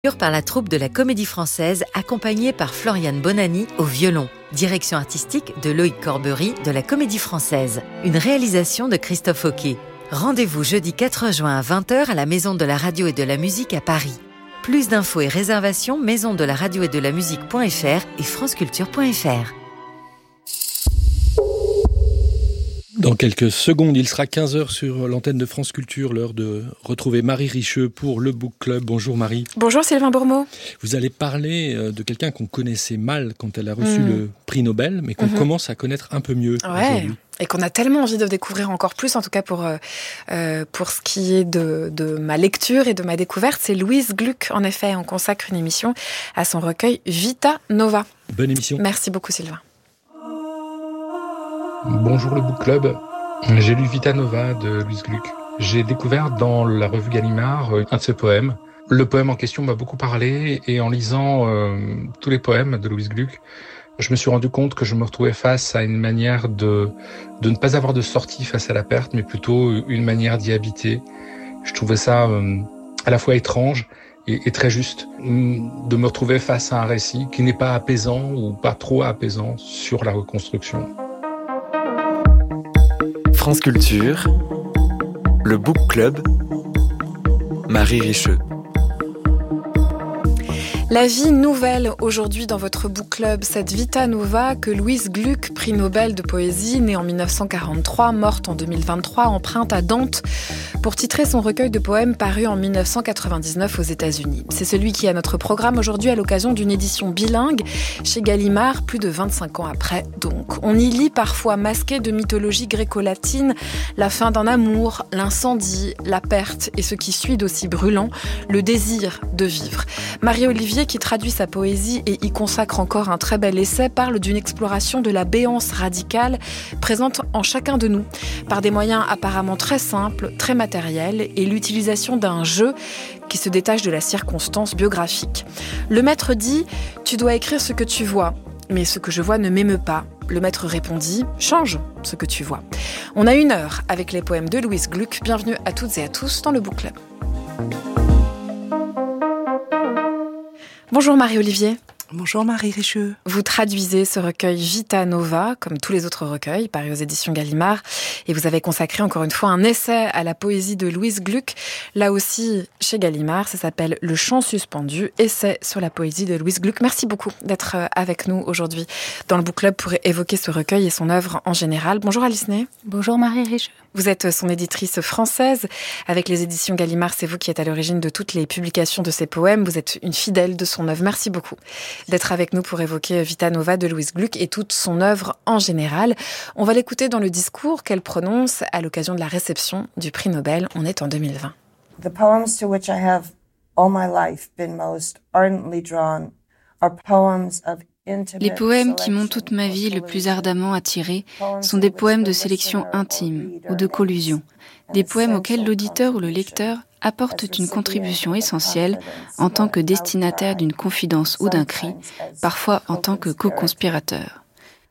Par la troupe de la Comédie Française, accompagnée par Floriane Bonani au violon. Direction artistique de Loïc Corbery de la Comédie Française. Une réalisation de Christophe Hoquet. Rendez-vous jeudi 4 juin à 20h à la Maison de la Radio et de la Musique à Paris. Plus d'infos et réservations maisondelaradio-et-de-la-musique.fr et franceculture.fr. Dans quelques secondes, il sera 15h sur l'antenne de France Culture, l'heure de retrouver Marie Richeux pour le Book Club. Bonjour Marie. Bonjour Sylvain Bourmeau. Vous allez parler de quelqu'un qu'on connaissait mal quand elle a reçu le prix Nobel, mais qu'on commence à connaître un peu mieux aujourd'hui. Et qu'on a tellement envie de découvrir encore plus, en tout cas pour ce qui est de ma lecture et de ma découverte. C'est Louise Gluck, en effet. On consacre une émission à son recueil Vita Nova. Bonne émission. Merci beaucoup Sylvain. Bonjour le Book Club, j'ai lu Vita Nova de Louise Gluck. J'ai découvert dans la revue Gallimard un de ses poèmes. Le poème en question m'a beaucoup parlé et en lisant tous les poèmes de Louise Gluck, je me suis rendu compte que je me retrouvais face à une manière de ne pas avoir de sortie face à la perte, mais plutôt une manière d'y habiter. Je trouvais ça à la fois étrange et très juste, de me retrouver face à un récit qui n'est pas apaisant ou pas trop apaisant sur la reconstruction. France Culture, le Book Club, Marie Richeux. La vie nouvelle aujourd'hui dans votre book club, cette Vita Nova que Louise Gluck, prix Nobel de poésie, née en 1943, morte en 2023, emprunte à Dante pour titrer son recueil de poèmes paru en 1999 aux États-Unis. C'est celui qui est à notre programme aujourd'hui à l'occasion d'une édition bilingue chez Gallimard, plus de 25 ans après donc. On y lit parfois masqué de mythologie gréco-latine la fin d'un amour, l'incendie, la perte et ce qui suit d'aussi brûlant, le désir de vivre. Marie-Olivier, qui traduit sa poésie et y consacre encore un très bel essai, parle d'une exploration de la béance radicale présente en chacun de nous, par des moyens apparemment très simples, très matériels, et l'utilisation d'un jeu qui se détache de la circonstance biographique. Le maître dit « Tu dois écrire ce que tu vois ». Mais ce que je vois ne m'émeut pas. Le maître répondit « Change ce que tu vois ». On a 1 heure avec les poèmes de Louise Gluck. Bienvenue à toutes et à tous dans le Book Club. Bonjour Marie-Olivier. Bonjour Marie Richeux. Vous traduisez ce recueil Vita Nova, comme tous les autres recueils, parus aux éditions Gallimard, et vous avez consacré encore une fois un essai à la poésie de Louise Gluck, là aussi chez Gallimard, ça s'appelle Le chant suspendu, essai sur la poésie de Louise Gluck. Merci beaucoup d'être avec nous aujourd'hui dans le Book Club pour évoquer ce recueil et son œuvre en général. Bonjour Alice Ney. Bonjour Marie Richeux. Vous êtes son éditrice française. Avec les éditions Gallimard, c'est vous qui êtes à l'origine de toutes les publications de ses poèmes. Vous êtes une fidèle de son œuvre. Merci beaucoup d'être avec nous pour évoquer Vita Nova de Louise Gluck et toute son œuvre en général. On va l'écouter dans le discours qu'elle prononce à l'occasion de la réception du prix Nobel. On est en 2020. The poems to which I have all my life been most ardently drawn are poems of Les poèmes qui m'ont toute ma vie le plus ardemment attiré sont des poèmes de sélection intime ou de collusion, des poèmes auxquels l'auditeur ou le lecteur apportent une contribution essentielle en tant que destinataire d'une confidence ou d'un cri, parfois en tant que co-conspirateur.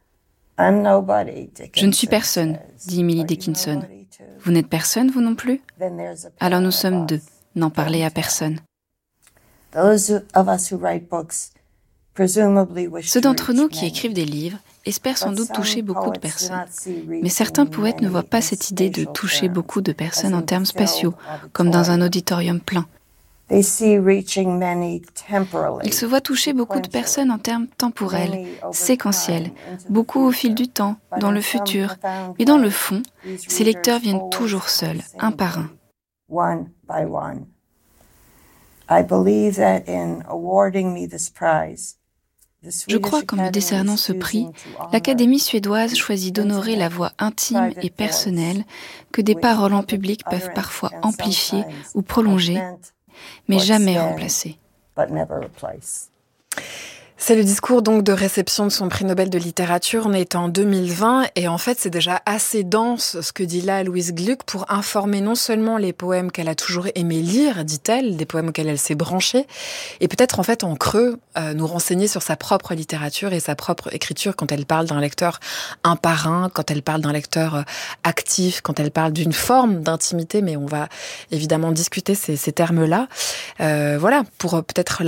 Je ne suis personne, dit Emily Dickinson. Vous n'êtes personne, vous non plus ? Alors nous sommes 2, n'en parlez à personne. Ceux d'entre nous qui écrivent des livres espèrent sans doute toucher beaucoup de personnes. Mais certains poètes ne voient pas cette idée de toucher beaucoup de personnes en termes spatiaux, comme dans un auditorium plein. Ils se voient toucher beaucoup de personnes en termes temporels, séquentiels, beaucoup au fil du temps, dans le futur. Et dans le fond, ces lecteurs viennent toujours seuls, un par un. Je crois qu'en me décernant ce prix, l'Académie suédoise choisit d'honorer la voix intime et personnelle que des paroles en public peuvent parfois amplifier ou prolonger, mais jamais remplacer. C'est le discours donc de réception de son prix Nobel de littérature. On est en 2020 et en fait c'est déjà assez dense ce que dit là Louise Gluck pour informer non seulement les poèmes qu'elle a toujours aimé lire, dit-elle, des poèmes auxquels elle s'est branchée, et peut-être en fait en creux nous renseigner sur sa propre littérature et sa propre écriture quand elle parle d'un lecteur un par un, quand elle parle d'un lecteur actif, quand elle parle d'une forme d'intimité, mais on va évidemment discuter ces termes-là. Voilà, pour peut-être